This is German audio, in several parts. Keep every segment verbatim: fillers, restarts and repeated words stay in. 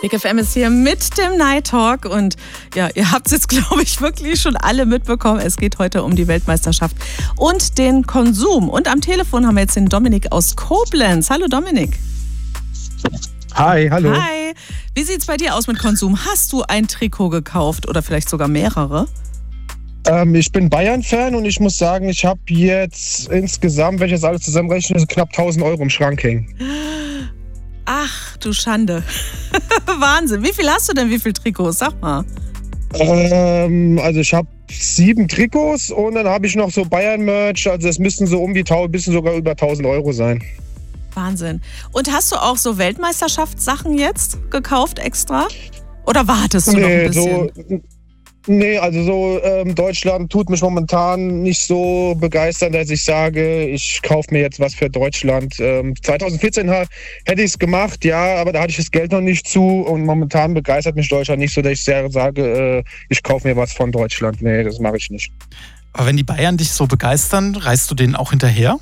Big F M ist hier mit dem Night Talk und ja, ihr habt es jetzt, glaube ich, wirklich schon alle mitbekommen. Es geht heute um die Weltmeisterschaft und den Konsum. Und am Telefon haben wir jetzt den Dominik aus Koblenz. Hallo Dominik. Hi, hallo. Hi. Wie sieht's bei dir aus mit Konsum? Hast du ein Trikot gekauft oder vielleicht sogar mehrere? Ähm, ich bin Bayern-Fan und ich muss sagen, ich habe jetzt insgesamt, wenn ich das alles zusammenrechne, so knapp tausend Euro im Schrank hängen. Ach, du Schande. Wahnsinn. Wie viel hast du denn, wie viele Trikots? Sag mal. Ähm, also ich habe sieben Trikots und dann habe ich noch so Bayern-Merch. Also es müssten so um die tausend, bisschen sogar über tausend Euro sein. Wahnsinn. Und hast du auch so Weltmeisterschaftssachen jetzt gekauft extra? Oder wartest du nee, noch ein bisschen? So, nee, also so ähm, Deutschland tut mich momentan nicht so begeistern, dass ich sage, ich kaufe mir jetzt was für Deutschland. Ähm, zwanzig vierzehn ha- hätte ich es gemacht, ja, aber da hatte ich das Geld noch nicht zu und momentan begeistert mich Deutschland nicht so, dass ich sehr sage, äh, ich kaufe mir was von Deutschland. Nee, das mache ich nicht. Aber wenn die Bayern dich so begeistern, reist du denen auch hinterher?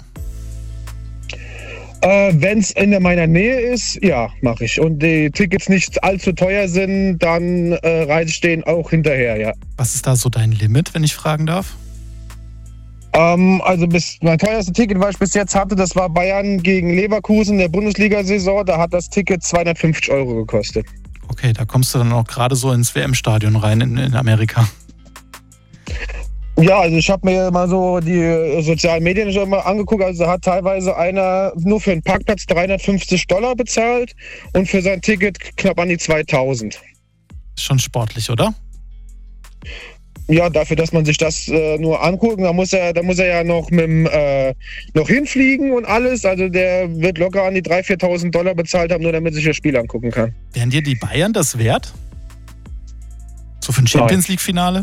Äh, wenn es in meiner Nähe ist, ja, mache ich. Und die Tickets nicht allzu teuer sind, dann äh, reise ich denen auch hinterher, ja. Was ist da so dein Limit, wenn ich fragen darf? Ähm, also bis, mein teuerste Ticket, was ich bis jetzt hatte, das war Bayern gegen Leverkusen in der Bundesliga-Saison. Da hat das Ticket zweihundertfünfzig Euro gekostet. Okay, da kommst du dann auch gerade so ins W M-Stadion rein in, in Amerika. Ja, also ich habe mir mal so die sozialen Medien schon mal angeguckt. Also da hat teilweise einer nur für einen Parkplatz dreihundertfünfzig Dollar bezahlt und für sein Ticket knapp an die zweitausend. Ist schon sportlich, oder? Ja, dafür, dass man sich das äh, nur anguckt, da muss er, da muss er ja noch mit dem, äh, noch hinfliegen und alles. Also der wird locker an die dreitausend, viertausend Dollar bezahlt haben, nur damit sich das Spiel angucken kann. Wären dir die Bayern das wert? So für ein Champions-League-Finale?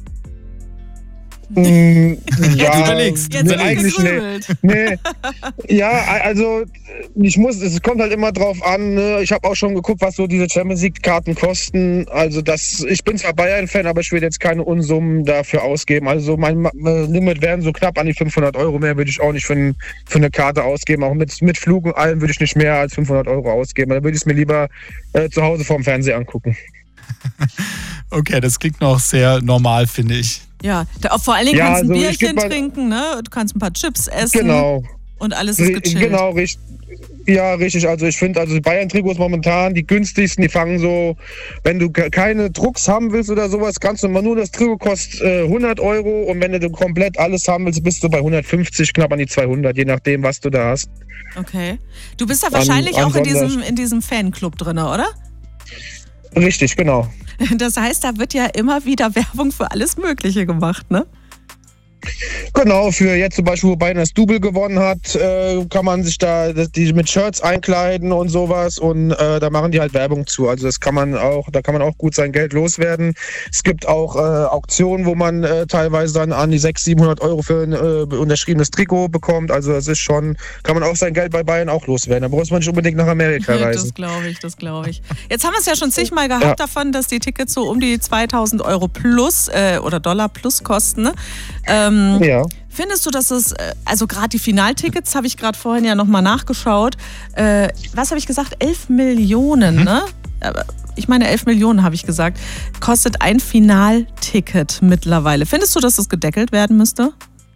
Mm, ja, du überlegst. Jetzt nee, nee, eigentlich nee. nee. Ja, also ich muss, es kommt halt immer drauf an. Ne? Ich habe auch schon geguckt, was so diese Champions League-Karten kosten. Also das, ich bin zwar Bayern-Fan, aber ich will jetzt keine Unsummen dafür ausgeben. Also mein Limit wären so knapp an die fünfhundert Euro. Mehr würde ich auch nicht für, ein, für eine Karte ausgeben. Auch mit, mit Flug und allem würde ich nicht mehr als fünfhundert Euro ausgeben. Da würde ich es mir lieber äh, zu Hause vorm Fernseher angucken. Okay, das klingt noch sehr normal, finde ich. Ja, da, vor allen Dingen Ja, kannst du ein also ich Bierchen geb mal- trinken, ne? Du kannst ein paar Chips essen Genau. und alles ist Ri- gechillt. Genau, richtig. Ja, richtig. Also ich finde, also die Bayern-Trikots momentan, die günstigsten, die fangen so, wenn du ke- keine Drucks haben willst oder sowas, kannst du mal nur das Trikot kostet äh, hundert Euro und wenn du komplett alles haben willst, bist du bei hundertfünfzig, knapp an die zweihundert, je nachdem, was du da hast. Okay. Du bist ja wahrscheinlich an auch in Sonder- diesem, in diesem Fanclub drin, oder? Richtig, genau. Das heißt, da wird ja immer wieder Werbung für alles Mögliche gemacht, ne? Genau, für jetzt zum Beispiel, wo Bayern das Double gewonnen hat, äh, kann man sich da das, die mit Shirts einkleiden und sowas und äh, da machen die halt Werbung zu. Also das kann man auch, da kann man auch gut sein Geld loswerden. Es gibt auch äh, Auktionen, wo man äh, teilweise dann an die sechshundert, siebenhundert Euro für ein äh, unterschriebenes Trikot bekommt. Also das ist schon, kann man auch sein Geld bei Bayern auch loswerden. Da muss man nicht unbedingt nach Amerika reisen. Das glaube ich, das glaube ich. Jetzt haben wir es ja schon zigmal gehabt Ja. davon, dass die Tickets so um die zweitausend Euro plus äh, oder Dollar plus kosten. Ne? Ähm, Ja. Findest du, dass es, äh, also gerade die Finaltickets, habe ich gerade vorhin ja nochmal nachgeschaut, äh, was habe ich gesagt, elf Millionen, Mhm. ne? Aber ich meine, elf Millionen habe ich gesagt, kostet ein Finalticket mittlerweile. Findest du, dass das gedeckelt werden müsste?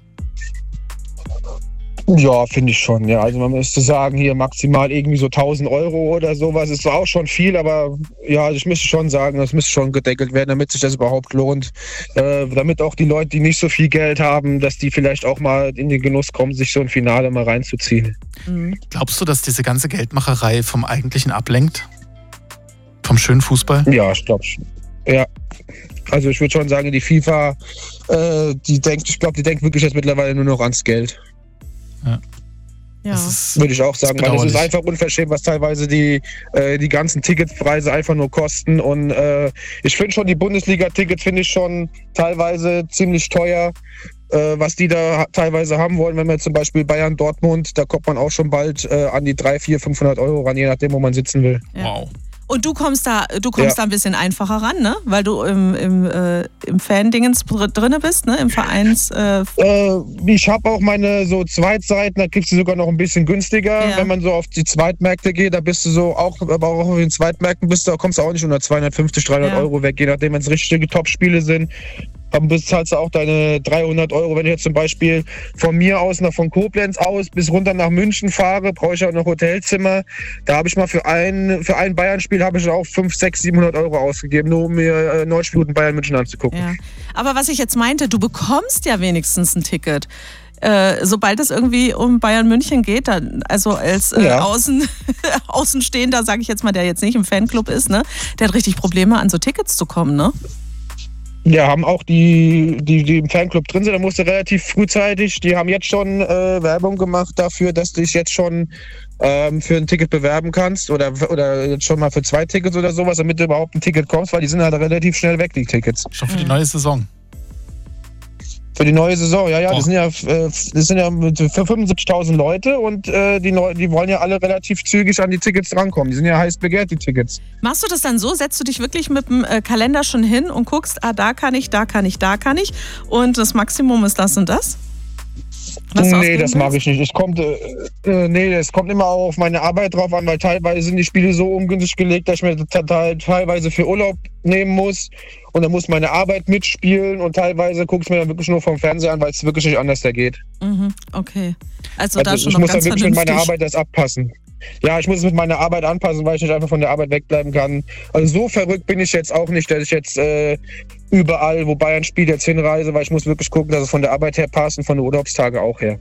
Ja, finde ich schon. Ja, also man müsste sagen, hier maximal irgendwie so tausend Euro oder sowas. Ist zwar auch schon viel, aber ja, also ich müsste schon sagen, das müsste schon gedeckelt werden, damit sich das überhaupt lohnt. Äh, damit auch die Leute, die nicht so viel Geld haben, dass die vielleicht auch mal in den Genuss kommen, sich so ein Finale mal reinzuziehen. Mhm. Glaubst du, dass diese ganze Geldmacherei vom Eigentlichen ablenkt? Vom schönen Fußball? Ja, ich glaube schon. Ja. Also ich würde schon sagen, die FIFA, äh, die denkt, ich glaube, die denkt wirklich jetzt mittlerweile nur noch ans Geld. Ja. Ja. Das ist, Würde ich auch sagen, weil es ist bedauerlich. einfach unverschämt, was teilweise die, äh, die ganzen Ticketpreise einfach nur kosten. Und äh, ich finde schon, die Bundesliga-Tickets finde ich schon teilweise ziemlich teuer, äh, was die da ha- teilweise haben wollen. Wenn man zum Beispiel Bayern Dortmund, da kommt man auch schon bald äh, an die dreihundert, vierhundert, fünfhundert Euro ran, je nachdem, wo man sitzen will. Ja. Wow. Und du kommst da, du kommst Ja. da ein bisschen einfacher ran, ne? Weil du im, im, äh, im Fan-Dingens dr- drinne bist, ne? Im Vereins. Äh, Äh, ich habe auch meine so Zweitseiten, da kriegst du sogar noch ein bisschen günstiger. Ja. Wenn man so auf die Zweitmärkte geht, da bist du so auch, aber auch auf den Zweitmärkten bist du, da kommst du auch nicht unter zweihundertfünfzig, dreihundert Ja. Euro weg, je nachdem, wenn es richtige Top-Spiele sind. Dann bezahlst du auch deine dreihundert Euro. Wenn ich jetzt zum Beispiel von mir aus, nach von Koblenz aus bis runter nach München fahre, brauche ich auch noch Hotelzimmer. Da habe ich mal für ein, für ein Bayern-Spiel habe ich auch fünfhundert, sechshundert, siebenhundert Euro ausgegeben, nur um mir äh, neunzig Minuten Bayern München anzugucken. ja. Aber was ich jetzt meinte, du bekommst ja wenigstens ein Ticket. Äh, sobald es irgendwie um Bayern München geht, dann, also als äh, Ja. Außen, Außenstehender, sage ich jetzt mal, der jetzt nicht im Fanclub ist, ne, der hat richtig Probleme, an so Tickets zu kommen, ne? Ja, haben auch die, die, die im Fanclub drin sind, da musst du relativ frühzeitig, die haben jetzt schon äh, Werbung gemacht dafür, dass du dich jetzt schon ähm, für ein Ticket bewerben kannst oder, oder jetzt schon mal für zwei Tickets oder sowas, damit du überhaupt ein Ticket kommst, weil die sind halt relativ schnell weg, die Tickets. Schon für die neue Saison. Für die neue Saison, ja, ja, Oh. das sind ja, äh, das sind ja für fünfundsiebzigtausend Leute und äh, die, Neu die wollen ja alle relativ zügig an die Tickets rankommen. Die sind ja heiß begehrt, die Tickets. Machst du das dann so? Setzt du dich wirklich mit dem äh, Kalender schon hin und guckst, ah, da kann ich, da kann ich, da kann ich und das Maximum ist das und das? Was du Nee, ausgeben das mache willst? ich nicht. Es kommt, äh, äh, nee, es kommt immer auch auf meine Arbeit drauf an, weil teilweise sind die Spiele so ungünstig gelegt, dass ich mir te- te- teilweise für Urlaub nehmen muss und dann muss meine Arbeit mitspielen und teilweise gucke ich mir dann wirklich nur vom Fernseher an, weil es wirklich nicht anders da geht. Mhm, okay. Also, da Also schon ich noch muss dann ganz wirklich mit meiner vernünftig. Arbeit das abpassen. Ja, ich muss es mit meiner Arbeit anpassen, weil ich nicht einfach von der Arbeit wegbleiben kann. Also so verrückt bin ich jetzt auch nicht, dass ich jetzt äh, überall, wo Bayern spielt, jetzt hinreise, weil ich muss wirklich gucken, dass es von der Arbeit her passt und von den Urlaubstagen auch her.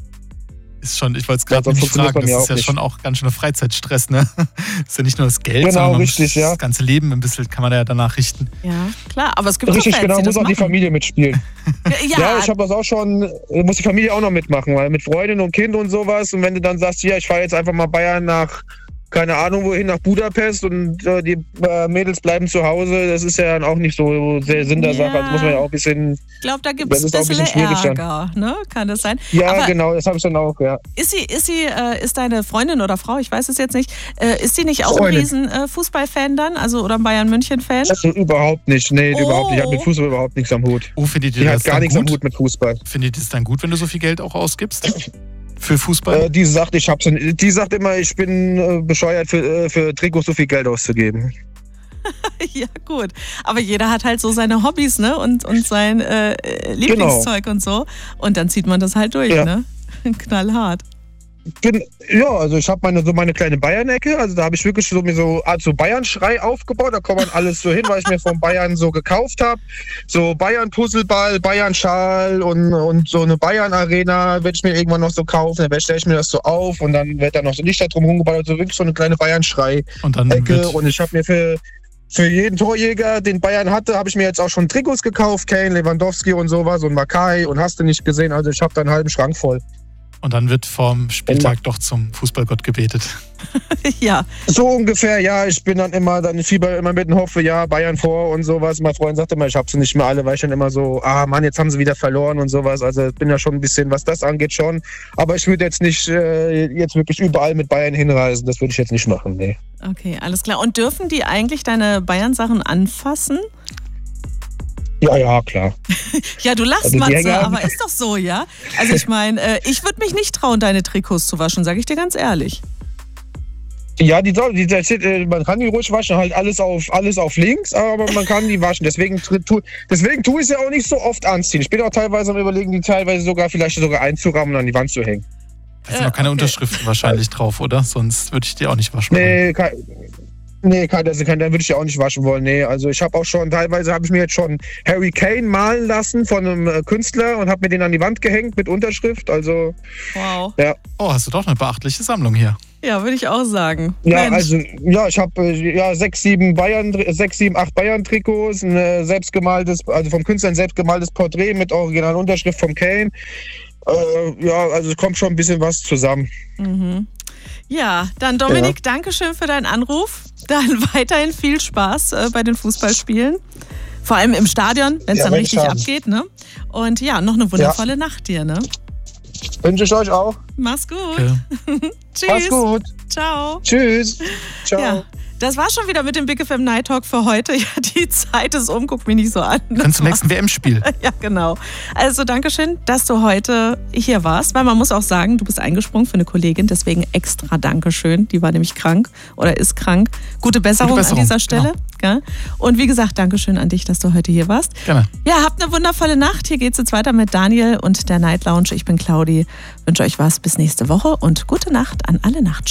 Ist schon, ich wollte es Ja, gerade sonst nicht funktioniert fragen, bei mir das ist auch ja nicht. schon auch ganz schön Freizeitstress, ne? Ist ja nicht nur das Geld, Genau, sondern man richtig, muss ja. das ganze Leben ein bisschen kann man ja danach richten. Ja, klar, aber es gibt Richtig, so Fans, genau, die muss das auch die machen. Familie mitspielen. Ja, Ja, ich habe das auch schon, äh, muss die Familie auch noch mitmachen, weil mit Freundin und Kind und sowas. Und wenn du dann sagst, ja, ich fahre jetzt einfach mal Bayern nach, keine Ahnung wohin, nach Budapest und äh, die äh, Mädels bleiben zu Hause, das ist ja dann auch nicht so sehr Sinn der Ja. Sache. Also muss man ja auch ein bisschen, ich glaube, da gibt Das es ist auch ein ein bisschen bisschen schwierig dann. Ärger, ne? Kann das sein? ja aber genau, das habe ich dann auch, ja. ist sie, ist sie, äh, ist deine Freundin oder Frau, ich weiß es jetzt nicht, äh, ist sie nicht auch Freundin. ein riesen äh, Fußballfan dann, also oder ein Bayern-München-Fan? Also überhaupt nicht, nee, Oh. überhaupt nicht. Die hat mit Fußball überhaupt nichts am Hut. Oh, findet ihr Die das hat gar dann nichts am gut? Hut mit Fußball. Findet ihr das dann gut, wenn du so viel Geld auch ausgibst? Für Fußball? Äh, die sagt, ich hab's, die sagt immer, ich bin äh, bescheuert, für, äh, für Trikots so viel Geld auszugeben. Ja, gut. Aber jeder hat halt so seine Hobbys, ne? Und, und sein äh, Lieblingszeug und so. Und dann zieht man das halt durch, Ja. ne? Knallhart. Gen- Ja, also ich habe meine, so meine kleine Bayern-Ecke, also da habe ich wirklich so mir so Art so Bayern-Schrei aufgebaut, da kommt man alles so hin, weil ich mir von Bayern so gekauft habe. So Bayern-Puzzleball, Bayern-Schal und, und so eine Bayern-Arena werde ich mir irgendwann noch so kaufen, dann stelle ich mir das so auf und dann wird da noch so Lichter drum rumgebaut, also wirklich so eine kleine Bayern-Schrei-Ecke Und dann wird, und ich habe mir für Für jeden Torjäger, den Bayern hatte, habe ich mir jetzt auch schon Trikots gekauft. Kane, Lewandowski und sowas und Makai und hast du nicht gesehen. Also ich habe da einen halben Schrank voll. und dann wird vorm Spieltag doch zum Fußballgott gebetet. Ja. So ungefähr, ja. Ich bin dann immer, dann fieber immer mit und hoffe, ja, Bayern vor und sowas. Mein Freund sagte immer, ich habe sie nicht mehr alle, weil ich dann immer so, ah Mann, jetzt haben sie wieder verloren und sowas. Also ich bin ja schon ein bisschen, was das angeht, schon. Aber ich würde jetzt nicht äh, jetzt wirklich überall mit Bayern hinreisen. Das würde ich jetzt nicht machen, nee. Okay, alles klar. Und dürfen die eigentlich deine Bayern-Sachen anfassen? Ja, ja, klar. Ja, du lachst, Also die Matze, Hänger- aber ist doch so, ja? Also ich meine, äh, ich würde mich nicht trauen, deine Trikots zu waschen, sage ich dir ganz ehrlich. Ja, die, soll- die, die, man kann die ruhig waschen, halt alles auf, alles auf links, aber man kann die waschen. Deswegen, tu, deswegen tue ich sie auch nicht so oft anziehen. Ich bin auch teilweise am Überlegen, die teilweise sogar vielleicht sogar einzurahmen und an die Wand zu hängen. Da sind Äh, noch keine okay. Unterschriften wahrscheinlich drauf, oder? Sonst würde ich die auch nicht waschen wollen. Nee, kein, nee, kein, das, kein, dann würde ich ja auch nicht waschen wollen. Nee, also ich habe auch schon, teilweise habe ich mir jetzt schon Harry Kane malen lassen von einem äh, Künstler und habe mir den an die Wand gehängt mit Unterschrift. Also, Wow. ja. Oh, hast du doch eine beachtliche Sammlung hier. Ja, würde ich auch sagen. Ja, Mensch. also, ja, ich habe äh, ja, sechs, sieben Bayern, sechs, sieben, acht Bayern-Trikots, ein äh, selbstgemaltes, also vom Künstler ein selbstgemaltes Porträt mit originalen Unterschrift vom Kane. Äh, ja, also es kommt schon ein bisschen was zusammen. Mhm. Ja, dann Dominik, danke schön für deinen Anruf. Dann weiterhin viel Spaß äh, bei den Fußballspielen. Vor allem im Stadion, wenn es Ja, dann wenn richtig ich haben. abgeht, ne? Und ja, noch eine wundervolle Nacht dir, ne? Wünsche ich euch auch. Mach's gut. Okay. Tschüss. Mach's gut. Ciao. Tschüss. Ciao. Ja, Das war schon wieder mit dem Big F M Night Talk für heute. Ja, die Zeit ist um, guck mich nicht so an. Dann zum nächsten W M-Spiel. Ja, genau. Also Dankeschön, dass du heute hier warst, weil man muss auch sagen, du bist eingesprungen für eine Kollegin, deswegen extra Dankeschön. Die war nämlich krank oder ist krank. Gute Besserung, Gute Besserung an dieser Stelle. Genau. Und wie gesagt, Dankeschön an dich, dass du heute hier warst. Gerne. Ja, habt eine wundervolle Nacht. Hier geht's jetzt weiter mit Daniel und der Night Lounge. Ich bin Claudi. Wünsche euch was bis nächste Woche und gute Nacht an alle Nachtschwestern.